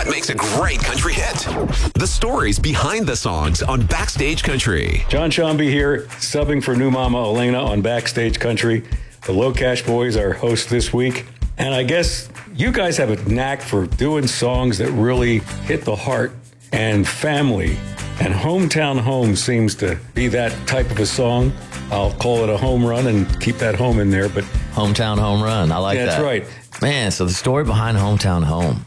What makes a great country hit? The stories behind the songs on Backstage Country. John Shambi here, subbing for new mama Elena on Backstage Country. The Low Cash Boys are hosts this week. And I guess you guys have a knack for doing songs that really hit the heart and family. And Hometown Home seems to be that type of a song. I'll call it a home run and keep that home in there. But Hometown Home Run. I like that. That's right. Man, so the story behind Hometown Home.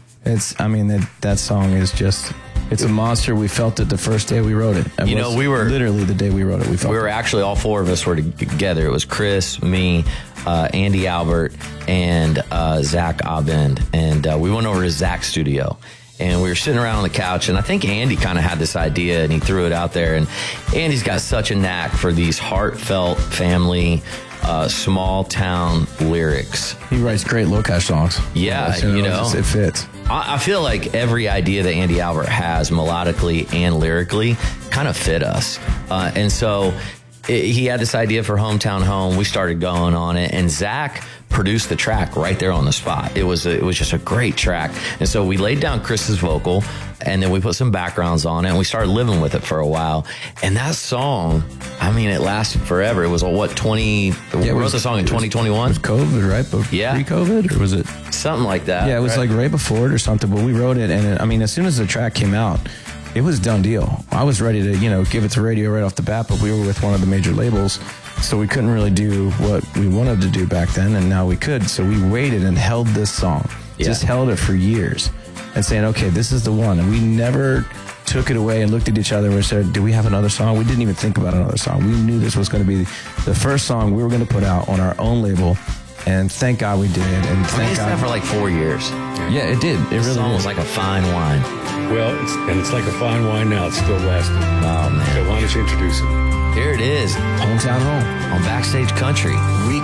That song is just, it's a monster. We felt it the first day we wrote it. We were literally the day we wrote it. We were actually, all four of us were together. It was Chris, me, Andy Albert, and Zach Abend. And we went over to Zach's studio. And we were sitting around on the couch, and I think Andy kind of had this idea, and he threw it out there. And Andy's got such a knack for these heartfelt family, small town lyrics. He writes great Low Cash songs. Yeah, it fits. I feel like every idea that Andy Albert has melodically and lyrically kind of fit us. And so he had this idea for Hometown Home. We started going on it, and Zach produced the track right there on the spot. It was just a great track. And so we laid down Chris's vocal, and then we put some backgrounds on it, and we started living with it for a while. And that song, it lasted forever. It was we wrote the song in 2021? It was COVID, right? But pre-COVID, or was it? Something like that. Yeah, it was like right before it or something, but we wrote it, and as soon as the track came out, it was a done deal. I was ready to, give it to radio right off the bat, but we were with one of the major labels, so we couldn't really do what we wanted to do back then, and now we could. So we waited and held this song, just held it for years, and saying, okay, this is the one. And we never took it away and looked at each other and said, do we have another song? We didn't even think about another song. We knew this was going to be the first song we were going to put out on our own label. And thank God we did. And thank God for like 4 years. Yeah, it did. It really song was like a fine wine. Well, it's like a fine wine now. It's still lasting. Oh, man. So why don't you introduce it? Here it is. Hometown Home on Backstage Country. We